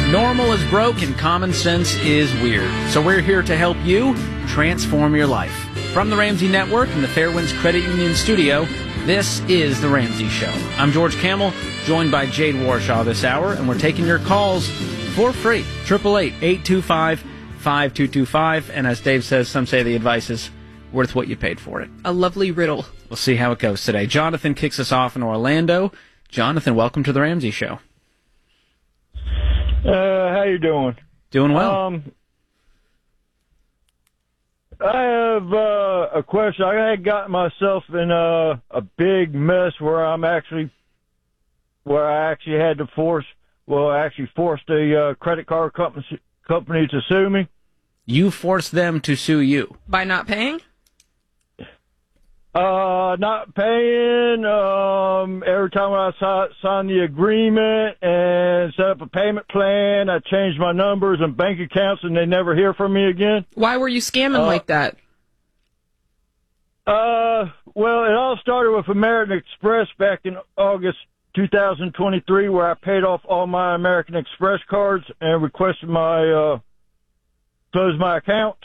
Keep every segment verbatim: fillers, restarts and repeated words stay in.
Normal is broke and common sense is weird. So we're here to help you transform your life. From the Ramsey Network and the Fairwinds Credit Union studio, this is The Ramsey Show. I'm George Kamel, joined by Jade Warshaw this hour, and we're taking your calls for free. eight eight eight, eight two five, five two two five. And as Dave says, some say the advice is worth what you paid for it. A lovely riddle. We'll see how it goes today. Jonathan kicks us off in Orlando. Jonathan, welcome to The Ramsey Show. Uh, how you doing? Doing well. Um, I have uh, a question. I had gotten myself in a, a big mess where I'm actually, where I actually had to force, well, I actually forced a uh, credit card company, company to sue me. You forced them to sue you? By not paying? Uh, not paying, um, every time I si- signed the agreement and set up a payment plan, I changed my numbers and bank accounts and they never hear from me again. Why were you scamming uh, like that? Uh, well, it all started with American Express back in August two thousand twenty-three, where I paid off all my American Express cards and requested my, uh, close my account.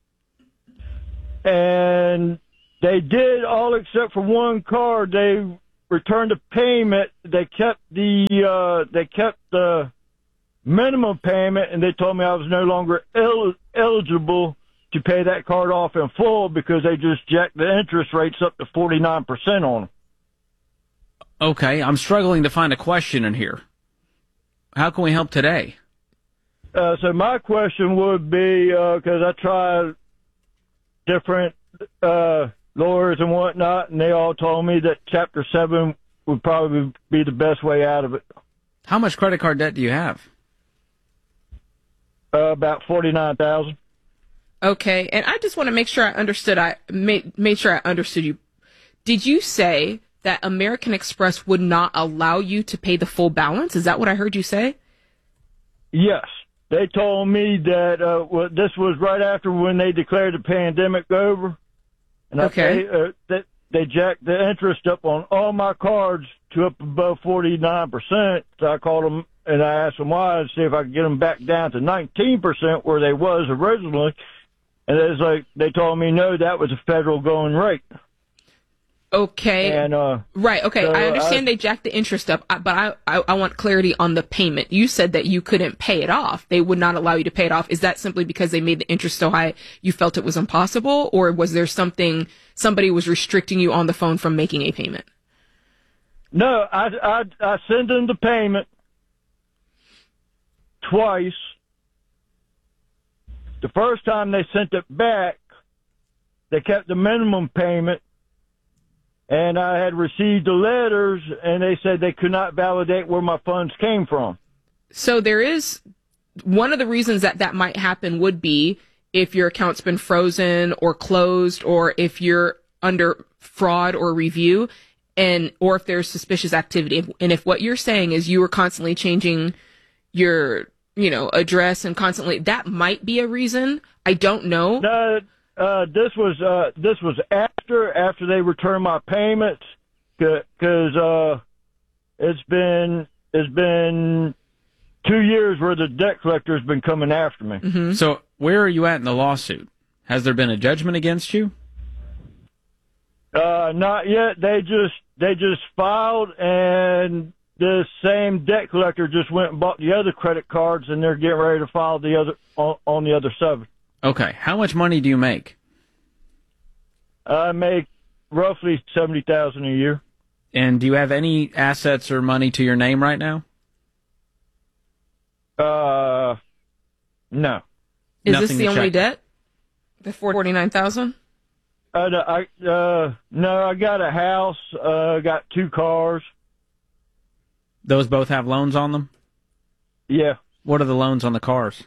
And they did all except for one card. They returned the payment. They kept the uh, they kept the minimum payment, and they told me I was no longer el- eligible to pay that card off in full because they just jacked the interest rates up to forty-nine percent on them. Okay, I'm struggling to find a question in here. How can we help today? Uh, so my question would be, because uh, I tried different uh, lawyers and whatnot, and they all told me that Chapter seven would probably be the best way out of it. How much credit card debt do you have? Uh, about forty-nine thousand dollars. Okay, and I just want to make sure I understood. I made made sure I understood you. Did you say that American Express would not allow you to pay the full balance? Is that what I heard you say? Yes. They told me that uh, well, this was right after when they declared the pandemic over. And Okay. I, uh, that they jacked the interest up on all my cards to up above forty-nine percent. So I called them and I asked them why and see if I could get them back down to nineteen percent where they was originally. And it was like, they told me, no, that was a federal going rate. Okay. And, uh, right. Okay. so I understand I, they jacked the interest up, but I, I I want clarity on the payment. You said that you couldn't pay it off. They would not allow you to pay it off. Is that simply because they made the interest so high you felt it was impossible, or was there something somebody was restricting you on the phone from making a payment? No, I I I sent them the payment twice. The first time they sent it back, they kept the minimum payment. And I had received the letters, and they said they could not validate where my funds came from. So there is one of the reasons that that might happen would be if your account's been frozen or closed, or if you're under fraud or review, and or if there's suspicious activity. And if what you're saying is you were constantly changing your, you know, address and constantly, that might be a reason. I don't know. No. Uh, this was, uh, this was after, after they returned my payments, cause, uh, it's been, it's been two years where the debt collector's been coming after me. Mm-hmm. So where are you at in the lawsuit? Has there been a judgment against you? Uh, not yet. They just, they just filed, and the same debt collector just went and bought the other credit cards, and they're getting ready to file the other, on, on the other seven. Okay. How much money do you make? I make roughly seventy thousand dollars a year. And do you have any assets or money to your name right now? Uh, no. Is Nothing this the to only check. debt? The forty-nine thousand? I, I, uh, no, I got a house, uh, got two cars. Those both have loans on them? Yeah. What are the loans on the cars?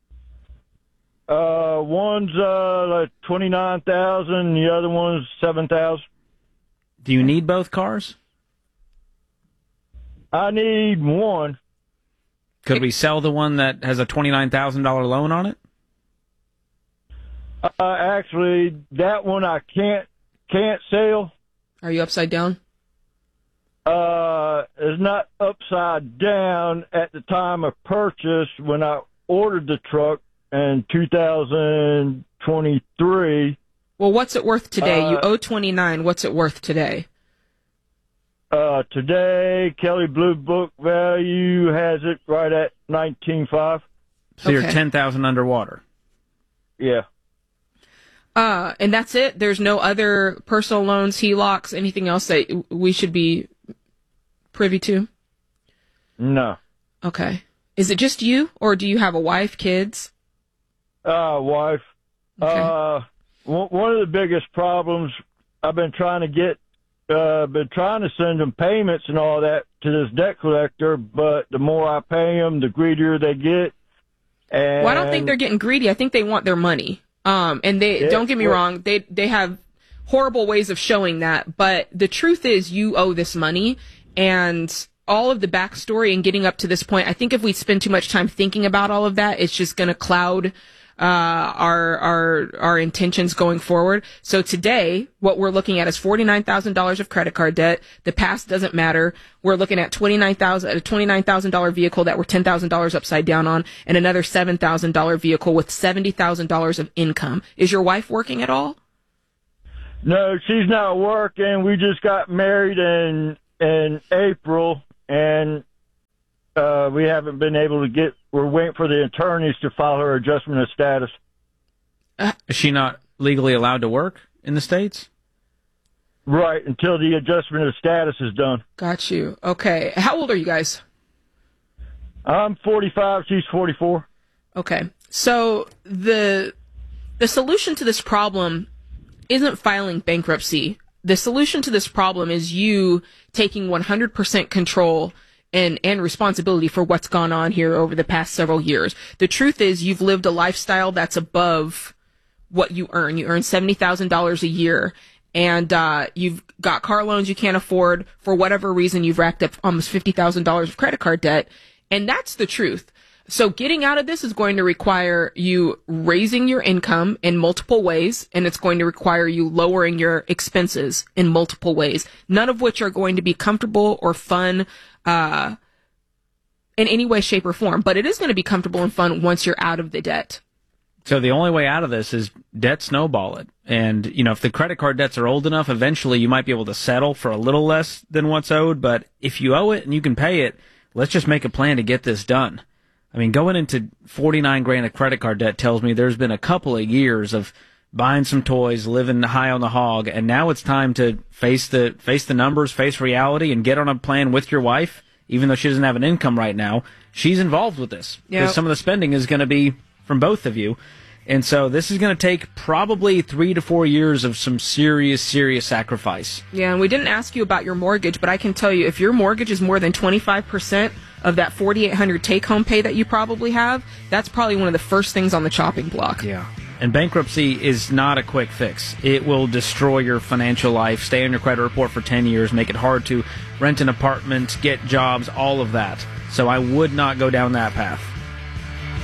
Uh, one's, uh, like twenty-nine thousand, the other one's seven thousand. Do you need both cars? I need one. Could we sell the one that has a twenty-nine thousand dollars loan on it? Uh, actually, that one I can't, can't sell. Are you upside down? uh, is not upside down at the time of purchase when I ordered the truck in two thousand twenty-three. Well, what's it worth today? Uh, you owe twenty-nine. What's it worth today? Uh, today, Kelley Blue Book value has it right at nineteen five. So Okay. you're ten thousand underwater. Yeah. Uh, and that's it? There's no other personal loans, H E L O Cs, anything else that we should be privy to? No. Okay. Is it just you, or do you have a wife, kids? Uh, wife. Okay. Uh, one one of the biggest problems I've been trying to get, uh, been trying to send them payments and all that to this debt collector, but the more I pay them, the greedier they get. And Well, I don't think they're getting greedy. I think they want their money. Um, and they, Yeah, don't get me well- wrong, they, they have horrible ways of showing that, but the truth is you owe this money, and all of the backstory and getting up to this point, I think if we spend too much time thinking about all of that, it's just going to cloud uh our our our intentions going forward. So today, what we're looking at is forty-nine thousand dollars of credit card debt. The past doesn't matter. We're looking at twenty-nine thousand a twenty-nine thousand dollars vehicle that we're ten thousand dollars upside down on, and another seven thousand dollars vehicle with seventy thousand dollars of income. Is your wife working at all? No, she's not working. We just got married in in April, and uh, we haven't been able to get. We're waiting for the attorneys to file her adjustment of status. Is she not legally allowed to work in the States? Right, until the adjustment of status is done. Got you. Okay. How old are you guys? I'm forty-five. She's forty-four. Okay. So the the solution to this problem isn't filing bankruptcy. The solution to this problem is you taking one hundred percent control and, and responsibility for what's gone on here over the past several years. The truth is you've lived a lifestyle that's above what you earn. You earn seventy thousand dollars a year, and uh, you've got car loans you can't afford. For whatever reason, you've racked up almost fifty thousand dollars of credit card debt, and that's the truth. So getting out of this is going to require you raising your income in multiple ways, and it's going to require you lowering your expenses in multiple ways, none of which are going to be comfortable or fun uh, in any way, shape, or form. But it is going to be comfortable and fun once you're out of the debt. So the only way out of this is debt snowball it. And, you know, if the credit card debts are old enough, eventually you might be able to settle for a little less than what's owed. But if you owe it and you can pay it, let's just make a plan to get this done. I mean, going into forty-nine grand of credit card debt tells me there's been a couple of years of buying some toys, living high on the hog, and now it's time to face the face the numbers, face reality, and get on a plan with your wife, even though she doesn't have an income right now. She's involved with this because Yep. some of the spending is going to be from both of you. And so this is going to take probably three to four years of some serious, serious sacrifice. Yeah, and we didn't ask you about your mortgage, but I can tell you if your mortgage is more than twenty-five percent of that forty-eight hundred dollars take-home pay that you probably have, that's probably one of the first things on the chopping block. Yeah. And bankruptcy is not a quick fix. It will destroy your financial life, stay on your credit report for ten years, make it hard to rent an apartment, get jobs, all of that. So I would not go down that path.